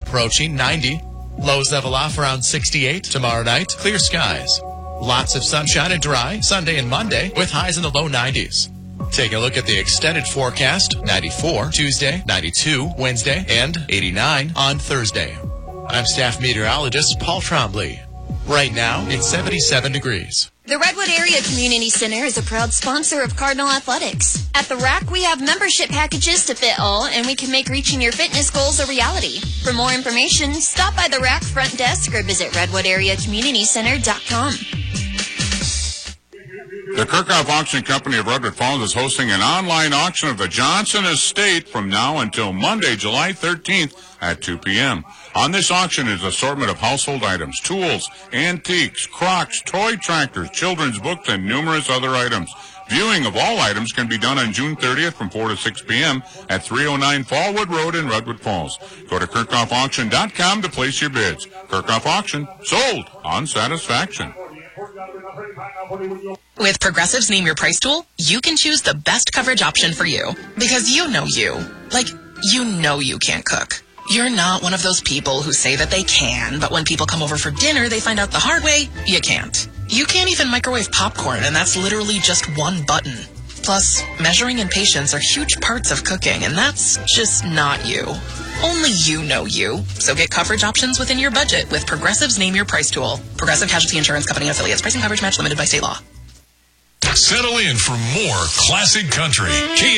approaching 90. Lows level off around 68. Tomorrow night, clear skies. Lots of sunshine and dry Sunday and Monday with highs in the low 90s. Take a look at the extended forecast. 94 Tuesday, 92 Wednesday, and 89 on Thursday. I'm staff meteorologist Paul Trombley. Right now, it's 77 degrees. The Redwood Area Community Center is a proud sponsor of Cardinal Athletics. At the RAC, we have membership packages to fit all, and we can make reaching your fitness goals a reality. For more information, stop by the RAC front desk or visit redwoodareacommunitycenter.com. The Kirchhoff Auction Company of Redwood Falls is hosting an online auction of the Johnson Estate from now until Monday, July 13th at 2 p.m. On this auction is an assortment of household items, tools, antiques, crocks, toy tractors, children's books, and numerous other items. Viewing of all items can be done on June 30th from 4 to 6 p.m. at 309 Fallwood Road in Redwood Falls. Go to KirchhoffAuction.com to place your bids. Kirchhoff Auction, sold on satisfaction. With Progressive's Name Your Price tool, you can choose the best coverage option for you. Because you know you. Like, you know you can't cook. You're not one of those people who say that they can, but when people come over for dinner, they find out the hard way, you can't. You can't even microwave popcorn, and that's literally just one button. Plus, measuring and patience are huge parts of cooking, and that's just not you. Only you know you. So get coverage options within your budget with Progressive's Name Your Price tool. Progressive Casualty Insurance Company and affiliates. Pricing coverage match limited by state law. Settle in for more classic country.